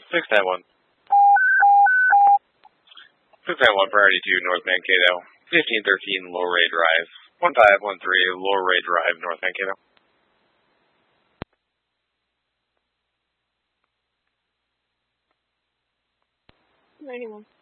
691. 691 priority to North Mankato. 1513 Lower Ray Drive. 1513 Lower Ray Drive, North Mankato. 91.